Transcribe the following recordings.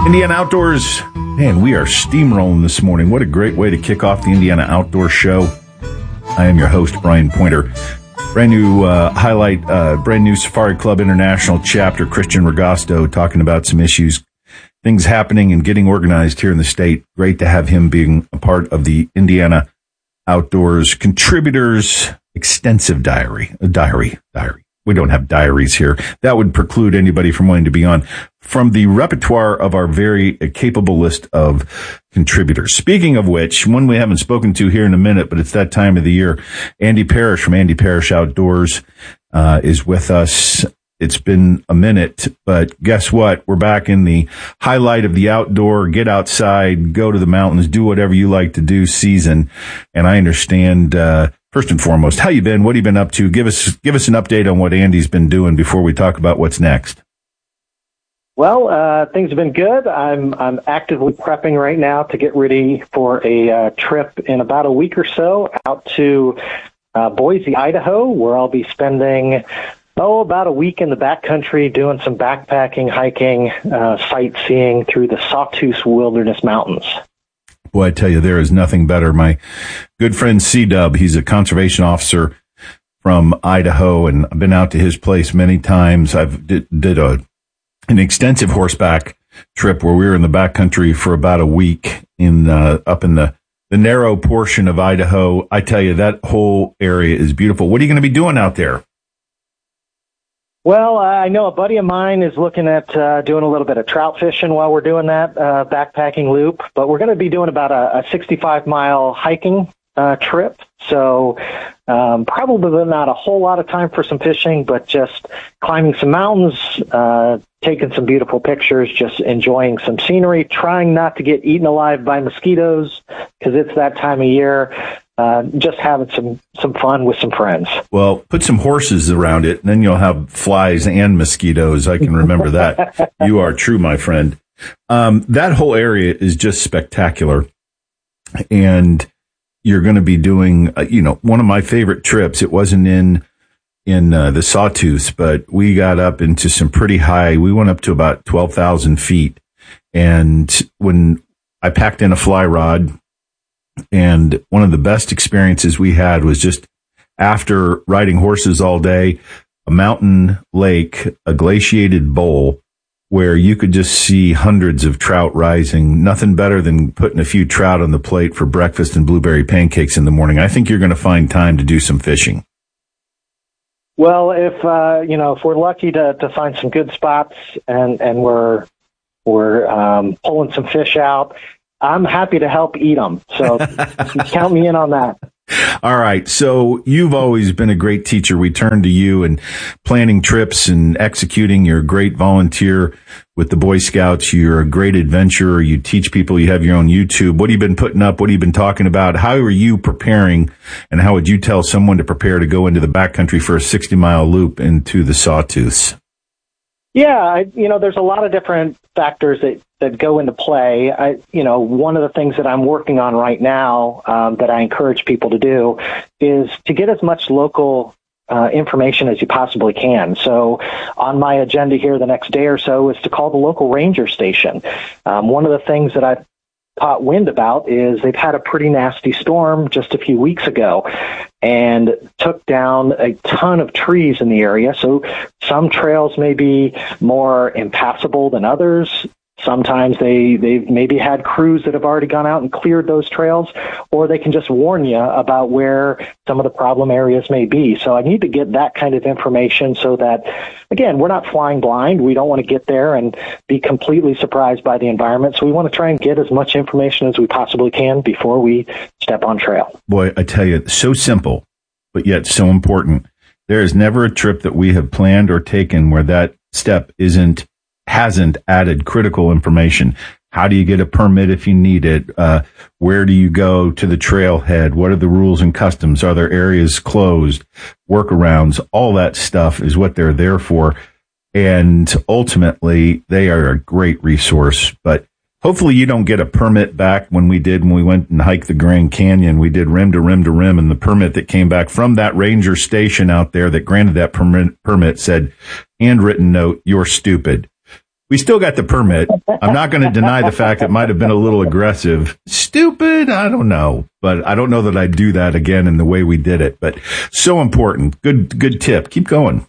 Indiana Outdoors. Man, we are steamrolling this morning. What a great way to kick off the Indiana Outdoors Show. I am your host, Brian Pointer. Brand new highlight, brand new Safari Club International chapter, Christian Regasto, talking about some issues, things happening and getting organized here in the state. Great to have him being a part of the Indiana Outdoors Contributors Extensive Diary. We don't have diaries here. That would preclude anybody from wanting to be on. From the repertoire of our very capable list of contributors. Speaking of which, one we haven't spoken to here in a minute, but it's that time of the year. Andy Parrish from Andy Parrish Outdoors is with us. It's been a minute, but guess what? We're back in the highlight of the outdoor, get outside, go to the mountains, do whatever you like to do season. And I understand, first and foremost, how you been? What have you been up to? Give us an update on what Andy's been doing before we talk about what's next. Well, things have been good. I'm actively prepping right now to get ready for a trip in about a week or so out to Boise, Idaho, where I'll be spending about a week in the backcountry doing some backpacking, hiking, sightseeing through the Sawtooth Wilderness Mountains. Boy, I tell you, there is nothing better. My good friend C-Dub, he's a conservation officer from Idaho, and I've been out to his place many times. I've did an extensive horseback trip where we were in the backcountry for about a week in up in the narrow portion of Idaho. I tell you, that whole area is beautiful. What are you going to be doing out there? Well, I know a buddy of mine is looking at doing a little bit of trout fishing while we're doing that backpacking loop, but we're going to be doing about a 65-mile hiking trip. So probably not a whole lot of time for some fishing, but just climbing some mountains, taking some beautiful pictures, just enjoying some scenery, trying not to get eaten alive by mosquitoes because it's that time of year. Just having some fun with some friends. Well, put some horses around it, and then you'll have flies and mosquitoes. I can remember that. You are true, my friend. That whole area is just spectacular. And you're going to be doing, one of my favorite trips. It wasn't in the Sawtooth, but we got up into some pretty high. We went up to about 12,000 feet. And when I packed in a fly rod, and one of the best experiences we had was just after riding horses all day, a mountain lake, a glaciated bowl where you could just see hundreds of trout rising. Nothing better than putting a few trout on the plate for breakfast and blueberry pancakes in the morning. I think you're going to find time to do some fishing. Well, if we're lucky to find some good spots and we're pulling some fish out, I'm happy to help eat them. So count me in on that. All right. So you've always been a great teacher. We turn to you and planning trips and executing. You're a great volunteer with the Boy Scouts. You're a great adventurer. You teach people. You have your own YouTube. What have you been putting up? What have you been talking about? How are you preparing? And how would you tell someone to prepare to go into the backcountry for a 60-mile loop into the Sawtooths? Yeah, there's a lot of different factors that go into play. One of the things that I'm working on right now that I encourage people to do is to get as much local information as you possibly can. So on my agenda here the next day or so is to call the local ranger station. One of the things that I've caught wind about is they've had a pretty nasty storm just a few weeks ago and took down a ton of trees in the area. So some trails may be more impassable than others. Sometimes they've maybe had crews that have already gone out and cleared those trails, or they can just warn you about where some of the problem areas may be. So I need to get that kind of information so that, again, we're not flying blind. We don't want to get there and be completely surprised by the environment. So we want to try and get as much information as we possibly can before we step on trail. Boy, I tell you, so simple, but yet so important. There is never a trip that we have planned or taken where that step hasn't added critical information. How do you get a permit if you need it? Where do you go to the trailhead? What are the rules and customs? Are there areas closed? Workarounds? All that stuff is what they're there for. And ultimately, they are a great resource. But hopefully you don't get a permit back when we went and hiked the Grand Canyon. We did rim to rim to rim, and the permit that came back from that ranger station out there that granted that permit said, handwritten note, you're stupid. We still got the permit. I'm not going to deny the fact it might have been a little aggressive. Stupid, I don't know. But I don't know that I'd do that again in the way we did it. But so important. Good tip. Keep going.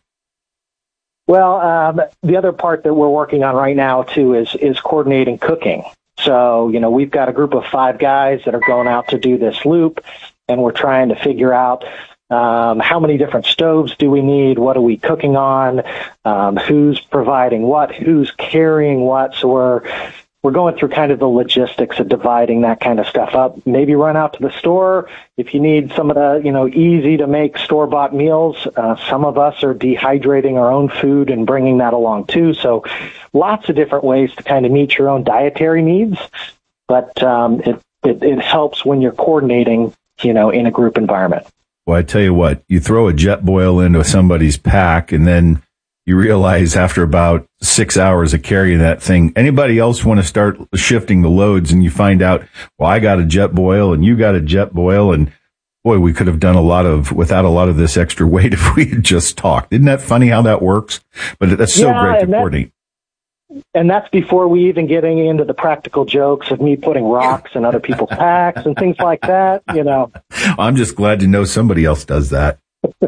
Well, the other part that we're working on right now, too, is coordinating cooking. So, we've got a group of 5 guys that are going out to do this loop, and we're trying to figure out how many different stoves do we need? What are we cooking on? Who's providing what? Who's carrying what? So we're going through kind of the logistics of dividing that kind of stuff up. Maybe run out to the store if you need some of the easy to make store-bought meals. Some of us are dehydrating our own food and bringing that along too. So lots of different ways to kind of meet your own dietary needs. But it helps when you're coordinating in a group environment. Well, I tell you what, you throw a Jetboil into somebody's pack and then you realize after about 6 hours of carrying that thing, anybody else want to start shifting the loads and you find out, well, I got a Jetboil and you got a Jetboil, and boy, we could have done without a lot of this extra weight if we had just talked. Isn't that funny how that works? But that's so great to coordinate. And that's before we even getting into the practical jokes of me putting rocks in other people's packs and things like that, I'm just glad to know somebody else does that.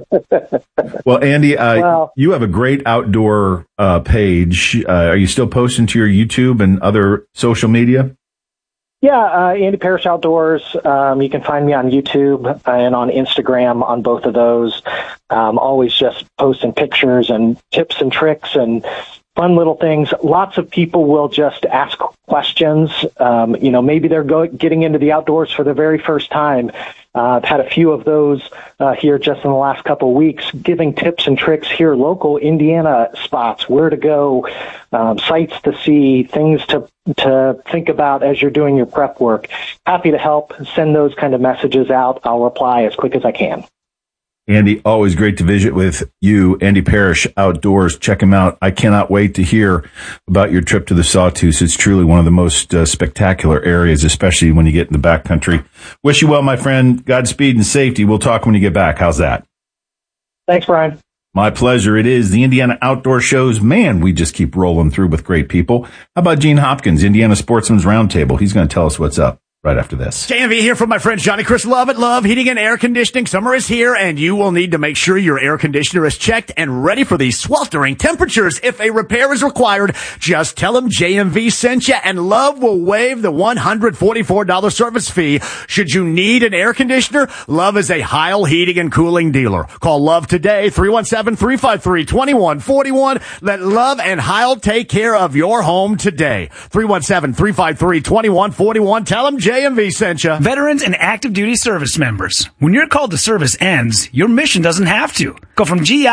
Well, Andy, you have a great outdoor page. Are you still posting to your YouTube and other social media? Yeah, Andy Parrish Outdoors. You can find me on YouTube and on Instagram on both of those. Always just posting pictures and tips and tricks and fun little things. Lots of people will just ask questions. Maybe they're getting into the outdoors for the very first time. I've had a few of those here just in the last couple of weeks, giving tips and tricks here, local Indiana spots, where to go, sites to see, things to think about as you're doing your prep work. Happy to help. Send those kind of messages out. I'll reply as quick as I can. Andy, always great to visit with you. Andy Parrish Outdoors. Check him out. I cannot wait to hear about your trip to the Sawtooth. It's truly one of the most spectacular areas, especially when you get in the backcountry. Wish you well, my friend. Godspeed and safety. We'll talk when you get back. How's that? Thanks, Brian. My pleasure. It is the Indiana Outdoor Shows. Man, we just keep rolling through with great people. How about Gene Hopkins, Indiana Sportsman's Roundtable? He's going to tell us what's up right after this. JMV here from my friend Johnny Chris Love at Love Heating and Air Conditioning. Summer is here, and you will need to make sure your air conditioner is checked and ready for these sweltering temperatures. If a repair is required, just tell them JMV sent you, and Love will waive the $144 service fee. Should you need an air conditioner, Love is a Heil Heating and Cooling dealer. Call Love today, 317-353-2141. Let Love and Heil take care of your home today. 317-353-2141. Tell them JMV sent you. Veterans and active duty service members. When your call to service ends, your mission doesn't have to. Go from GI